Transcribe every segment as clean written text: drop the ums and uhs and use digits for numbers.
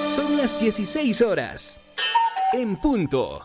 Son las 16 horas. En punto.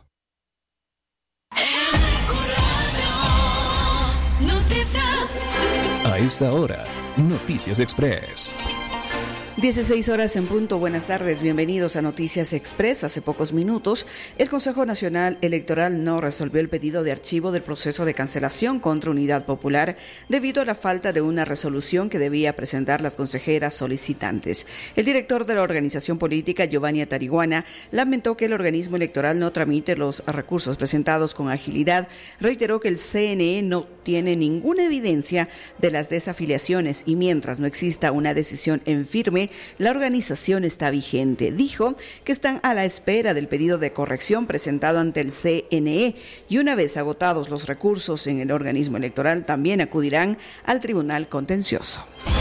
Noticias. A esta hora, Noticias Express. 16 horas en punto. Buenas tardes, bienvenidos a Noticias Express. Hace pocos minutos, el Consejo Nacional Electoral no resolvió el pedido de archivo del proceso de cancelación contra Unidad Popular debido a la falta de una resolución que debía presentar las consejeras solicitantes. El director de la organización política, Giovanni Atariguana, lamentó que el organismo electoral no tramite los recursos presentados con agilidad. Reiteró que el CNE no tiene ninguna evidencia de las desafiliaciones y mientras no exista una decisión en firme, la organización está vigente. Dijo que están a la espera del pedido de corrección presentado ante el CNE y una vez agotados los recursos en el organismo electoral también acudirán al Tribunal Contencioso.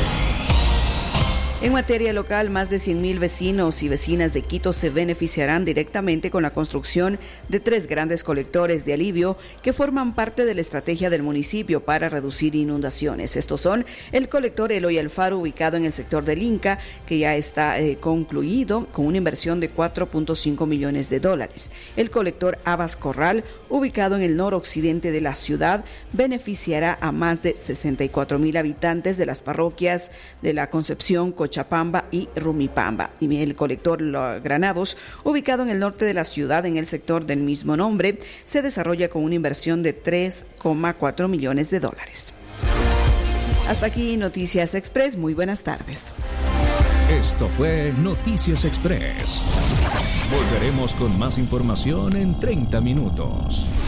En materia local, más de 100.000 vecinos y vecinas de Quito se beneficiarán directamente con la construcción de 3 grandes colectores de alivio que forman parte de la estrategia del municipio para reducir inundaciones. Estos son el colector Eloy Alfaro, ubicado en el sector del Inca, que ya está concluido con una inversión de $4.5 millones. El colector Abas Corral, ubicado en el noroccidente de la ciudad, beneficiará a más de 64.000 habitantes de las parroquias de la Concepción, Cochabamba y Rumipamba. Y el colector Granados, ubicado en el norte de la ciudad, en el sector del mismo nombre, se desarrolla con una inversión de $3.4 millones. Hasta aquí Noticias Express. Muy buenas tardes. Esto fue Noticias Express. Volveremos con más información en 30 minutos.